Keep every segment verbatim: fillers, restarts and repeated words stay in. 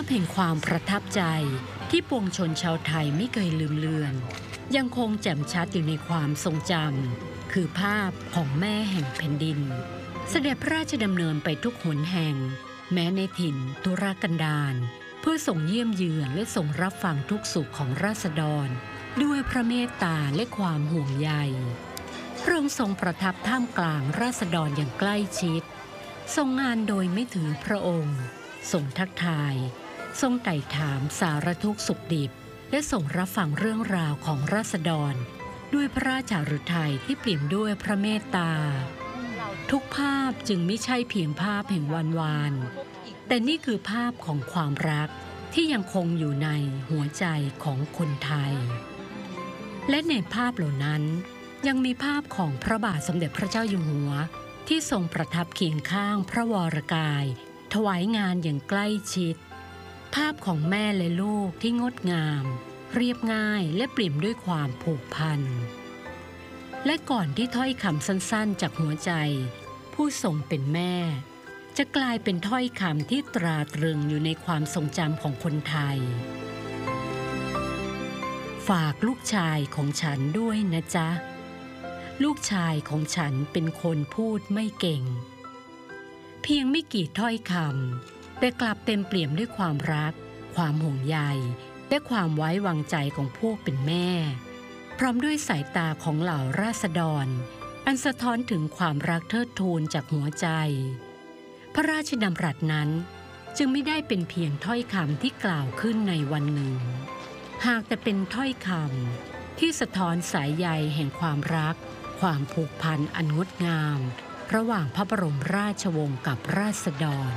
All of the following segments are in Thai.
พแห่งความประทับใจที่ปวงชนชาวไทยไม่เคยลืมเลือนยังคงแจ่มชัดอยู่ในความทรงจำคือภาพของแม่แห่งแผ่นดินเสด็จพระราชดำเนินไปทุกหนแห่งแม้ในถิ่นทุรกันดารเพื่อส่งเยี่ยมเยือนและส่งรับฟังทุกสุขของราษฎรด้วยพระเมตตาและความห่วงใยพระองค์ทรงประทับท่ามกลางราษฎรอย่างใกล้ชิดทรงงานโดยไม่ถือพระองค์ทรงทักทายทรงไต่ถามสารทุกข์สุขดิบและทรงรับฟังเรื่องราวของราษฎรด้วยพระราชฤทัยที่เปี่ยมด้วยพระเมตตาทุกภาพจึงไม่ใช่เพียงภาพแห่งวันวานแต่นี่คือภาพของความรักที่ยังคงอยู่ในหัวใจของคนไทยและในภาพเหล่านั้นยังมีภาพของพระบาทสมเด็จพระเจ้าอยู่หัวที่ทรงประทับเคียงข้างพระวรกายถวายงานอย่างใกล้ชิดภาพของแม่และลูกที่งดงามเรียบง่ายและเปี่ยมด้วยความผูกพันและก่อนที่ถ้อยคำสั้นๆจากหัวใจผู้ทรงเป็นแม่จะกลายเป็นถ้อยคำที่ตราตรึงอยู่ในความทรงจำของคนไทยฝากลูกชายของฉันด้วยนะจ๊ะลูกชายของฉันเป็นคนพูดไม่เก่งเพียงไม่กี่ถ้อยคำแต่กลับเต็มเปี่ยมด้วยความรักความห่วงใยและความไว้วางใจของพวกเป็นแม่พร้อมด้วยสายตาของเหล่าราษฎรอันสะท้อนถึงความรักเทิดทูนจากหัวใจพระราชดำรัสนั้นจึงไม่ได้เป็นเพียงถ้อยคำที่กล่าวขึ้นในวันหนึ่งหากแต่เป็นถ้อยคำที่สะท้อนสายใยแห่งความรักความผูกพันอันงดงามระหว่างพระบรมราชวงศ์กับราษฎร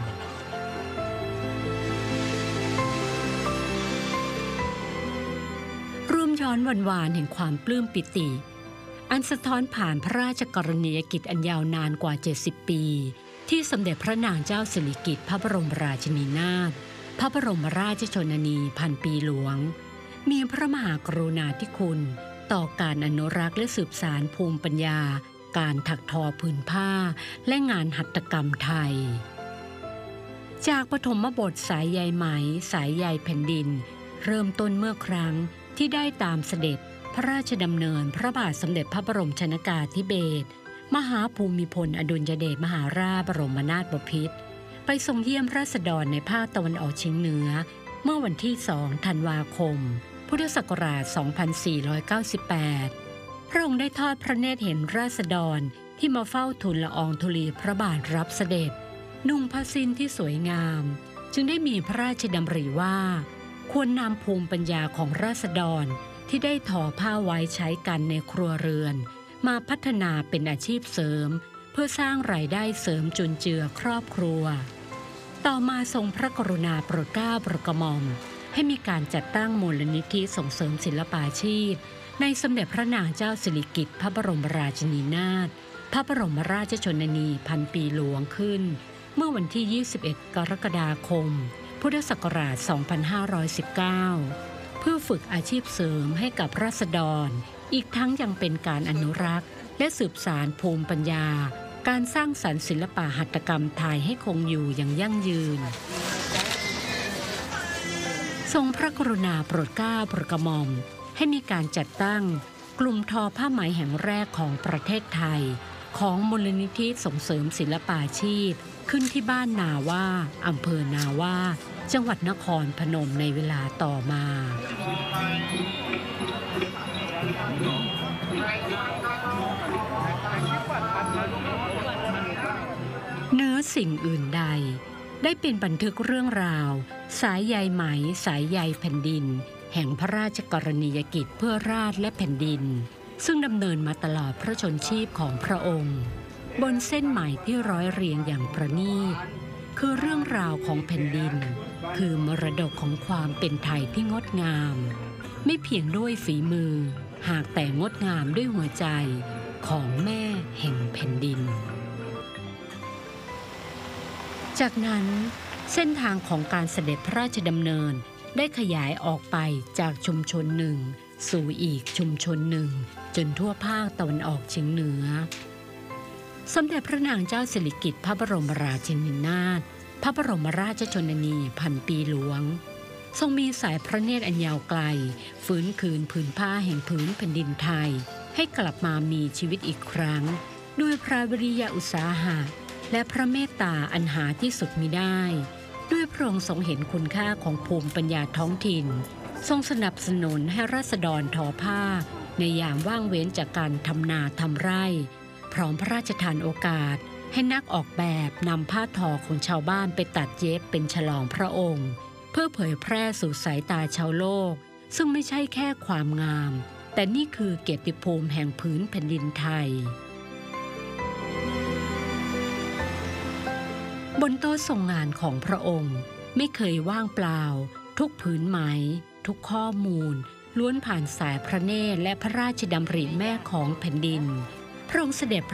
ร่วมย้อนวันวานแห่งความปลื้มปิติอันสะท้อนผ่านพระราชกรณียกิจอันยาวนานกว่าเจ็ดสิบปีที่สมเด็จพระนางเจ้าสิริกิติ์พระบรมราชินีนาถพระบรมราชชนนีพันปีหลวงมีพระมหากรุณาธิคุณต่อการอนุรักษ์และสืบสานภูมิปัญญาการถักทอผืนผ้าและงานหัตถกรรมไทยจากปฐมบทสายใยไหมสายใยแผ่นดินเริ่มต้นเมื่อครั้งที่ได้ตามเสด็จพระราชดำเนินพระบาทสมเด็จพระบรมชนกาธิเบศรมหาภูมิพลอดุลยเดชมหาราชบรมนาถบพิตรไปทรงเยี่ยมราษฎรในภาคตะวันออกเฉียงเหนือเมื่อวันที่สองธันวาคมพุทธศักราชสองพันสี่ร้อยเก้าสิบแปดพระองค์ได้ทอดพระเนตรเห็นราษฎรที่มาเฝ้าทูลละอองธุลีพระบาทรับเสด็จนุ่งผ้าสิ้นที่สวยงามจึงได้มีพระราชดำริว่าควรนำภูมิปัญญาของราษฎรที่ได้ทอผ้าไว้ใช้กันในครัวเรือนมาพัฒนาเป็นอาชีพเสริมเพื่อสร้างรายได้เสริมจุนเจือครอบครัวต่อมาทรงพระกรุณาโปรดเกล้าโปรดกระหม่อมให้มีการจัดตั้งมูลนิธิส่งเสริมศิลปาชีพในสมเด็จพระนางเจ้าสิริกิติ์พระบรมราชินีนาถพระบรมราชชนนีพันปีหลวงขึ้นเมื่อวันที่ยี่สิบเอ็ดกรกฎาคมพุทธศักราชสองพันห้าร้อยสิบเก้าเพื่อฝึกอาชีพเสริมให้กับราษฎรอีกทั้งยังเป็นการอนุรักษ์และสืบสานภูมิปัญญาการสร้างสรรค์ศิลปะหัตถกรรมไทยให้คงอยู่อย่างยั่งยืนทรงพระกรุณาโปรดเกล้าโปรดกระหม่อมให้มีการจัดตั้งกลุ่มทอผ้าไหมแห่งแรกของประเทศไทยของมูลนิธิส่งเสริมศิลปาชีพขึ้นที่บ้านนาว่าอำเภอนาว่าจังหวัดนครพนมในเวลาต่อมาเหนือสิ่งอื่นใดได้เป็นบันทึกเรื่องราวสายใยไหมสายใยแผ่นดินแห่งพระราชกรณียกิจเพื่อราษฎร์และแผ่นดินซึ่งดำเนินมาตลอดพระชนชีพของพระองค์บนเส้นไหมที่ร้อยเรียงอย่างประณีตคือเรื่องราวของแผ่นดินคือมรดกของความเป็นไทยที่งดงามไม่เพียงด้วยฝีมือหากแต่งดงามด้วยหัวใจของแม่แห่งแผ่นดินจากนั้นเส้นทางของการเสด็จพระราชดำเนินได้ขยายออกไปจากชุมชนหนึ่งสู่อีกชุมชนหนึ่งจนทั่วภาคตะวันออกเฉียงเหนือสมเด็จพระนางเจ้าสิริกิติ์พระบรมราชินีนาถพระบรมราชชนนีพันปีหลวงทรงมีสายพระเนตรอันยาวไกลฟื้นคืนผืนผ้าแห่งผืนแผ่นดินไทยให้กลับมามีชีวิตอีกครั้งด้วยพระวิริยะอุตสาหะและพระเมตตาอันหาที่สุดมิได้ด้วยพระองค์ทรงเห็นคุณค่าของภูมิปัญญาท้องถิ่นทรงสนับสนุนให้ราษฎรทอผ้าในยามว่างเว้นจากการทำนาทำไร่พร้อมพระราชทานโอกาสให้นักออกแบบนำผ้าทอของชาวบ้านไปตัดเย็บเป็นฉลองพระองค์เพื่อเผยแพร่สู่สายตาชาวโลกซึ่งไม่ใช่แค่ความงามแต่นี่คือเกียรติภูมิแห่งพื้นแผ่นดินไทยบนโต๊ะทรงงานของพระองค์ไม่เคยว่างเปล่าทุกผืนไหมทุกข้อมูลล้วนผ่านสายพระเนตรและพระราชดำริแม่ของแผ่นดินพระองค์เสด็จ